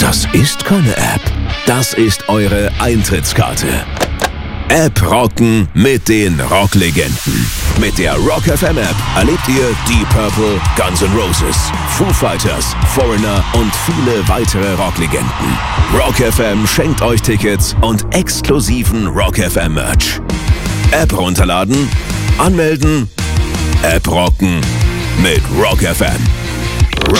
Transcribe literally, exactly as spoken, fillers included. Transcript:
Das ist keine App. Das ist eure Eintrittskarte. App rocken mit den Rocklegenden. Mit der Rock F M App erlebt ihr Deep Purple, Guns N' Roses, Foo Fighters, Foreigner und viele weitere Rocklegenden. Rock F M schenkt euch Tickets und exklusiven Rock F M Merch. App runterladen, anmelden, App rocken mit Rock F M.